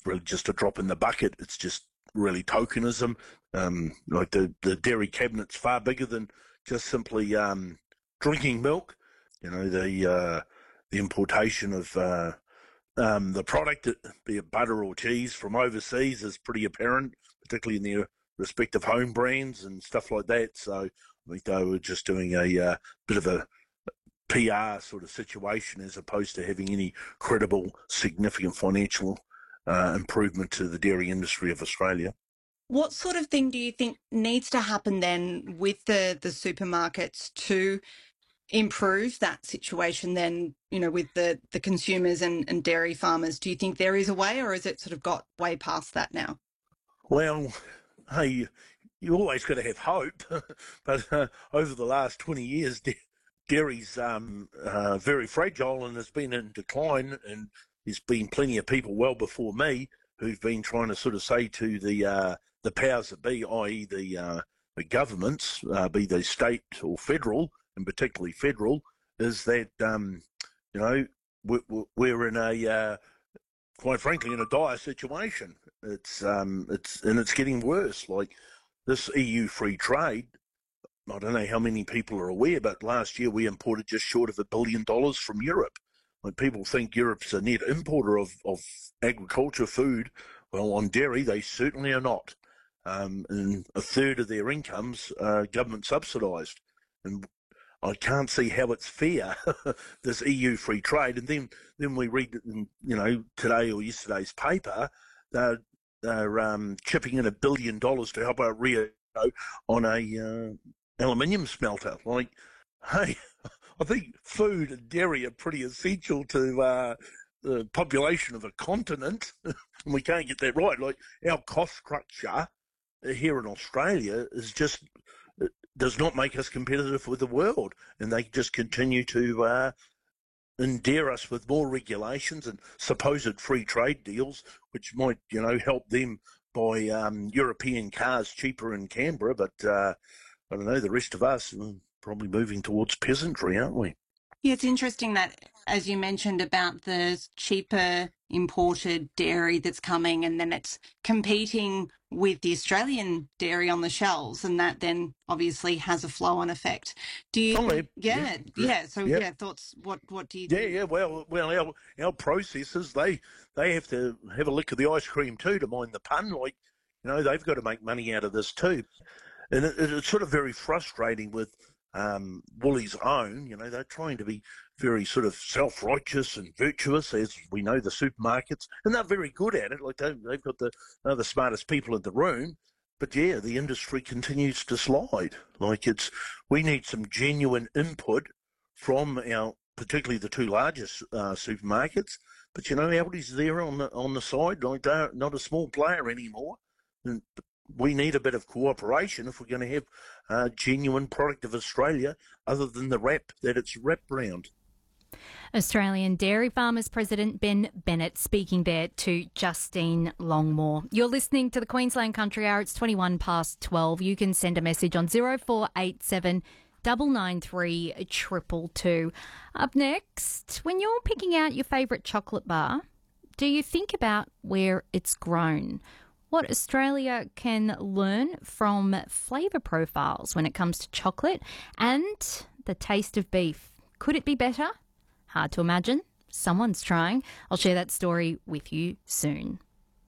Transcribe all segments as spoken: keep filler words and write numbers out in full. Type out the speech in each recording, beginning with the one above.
really just a drop in the bucket. It's just really tokenism. Um, like the, the dairy cabinet's far bigger than just simply um, drinking milk. You know, the uh, the importation of uh, um, the product, be it butter or cheese, from overseas is pretty apparent, particularly in their respective home brands and stuff like that. So I think they were just doing a uh, bit of a P R sort of situation as opposed to having any credible, significant financial uh, improvement to the dairy industry of Australia. What sort of thing do you think needs to happen then with the, the supermarkets to improve that situation then, you know, with the, the consumers and, and dairy farmers? Do you think there is a way, or has it sort of got way past that now? Well, hey, you always got to have hope, but uh, over the last twenty years, da- dairy's um, uh, very fragile and has been in decline, and there's been plenty of people well before me who've been trying to sort of say to the uh, the powers that be, that is the, uh, the governments, uh, be they state or federal, and particularly federal, is that, um, you know, we're, we're in a, uh, quite frankly, in a dire situation. It's, um, it's, and it's getting worse. Like this E U free trade, I don't know how many people are aware, but last year we imported just short of a billion dollars from Europe. When people think Europe's a net importer of, of agriculture food, well, on dairy, they certainly are not. Um, and a third of their incomes are government subsidised. And I can't see how it's fair, this E U free trade. And then, then we read, you know, today or yesterday's paper, they're, they're um, chipping in a billion dollars to help out Rio on a uh, aluminium smelter. Like, hey, I think food and dairy are pretty essential to uh, the population of a continent, and we can't get that right. Like, our cost structure here in Australia is just, does not make us competitive with the world, and they just continue to uh, endear us with more regulations and supposed free trade deals, which might, you know, help them buy um, European cars cheaper in Canberra, but uh, I don't know, the rest of us are probably moving towards peasantry, aren't we? Yeah, it's interesting that, as you mentioned, about the cheaper imported dairy that's coming, and then it's competing with the Australian dairy on the shelves, and that then obviously has a flow-on effect. Do you Oh, think, yeah, yeah, yeah, yeah, so yeah. yeah, thoughts, what, what do you Yeah, think? yeah. Well, well, our our processors, they they have to have a lick of the ice cream too, to mind the pun. Like, you know, they've got to make money out of this too, and it, it's sort of very frustrating with um, Woolies' own. You know, they're trying to be very sort of self-righteous and virtuous, as we know the supermarkets, and they're very good at it. Like they, they've got the they're the smartest people in the room. But yeah, the industry continues to slide. Like it's, we need some genuine input from our, particularly the two largest uh, supermarkets. But you know, Aldi's there on the on the side. Like they're not a small player anymore. And we need a bit of cooperation if we're going to have a genuine product of Australia, other than the wrap that it's wrapped around. Australian Dairy Farmers President Ben Bennett speaking there to Justine Longmore. You're listening to the Queensland Country Hour. It's twenty-one past twelve. You can send a message on zero four eight seven nine nine three two two two. Up next, when you're picking out your favourite chocolate bar, do you think about where it's grown? What Australia can learn from flavour profiles when it comes to chocolate and the taste of beef. Could it be better? Hard to imagine. Someone's trying. I'll share that story with you soon.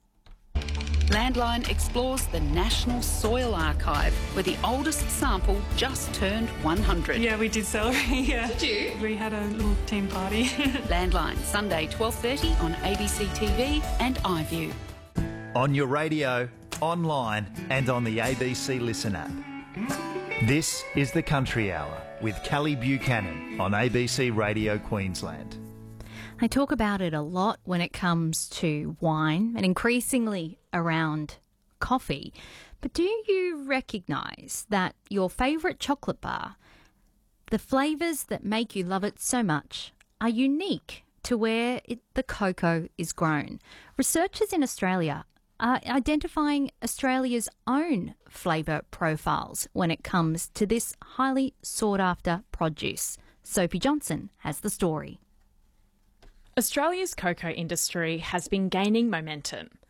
Landline explores the National Soil Archive, where the oldest sample just turned one hundred. Yeah, we did celebrate, yeah. Did you? We had a little team party. Landline, Sunday twelve thirty on A B C T V and iView. On your radio, online and on the A B C Listen app. This is the Country Hour with Kelly Buchanan on A B C Radio Queensland. I talk about it a lot when it comes to wine and increasingly around coffee. But do you recognise that your favourite chocolate bar, the flavours that make you love it so much, are unique to where it, the cocoa is grown? Researchers in Australia are identifying Australia's own flavour profiles when it comes to this highly sought-after produce. Sophie Johnson has the story. Australia's cocoa industry has been gaining momentum.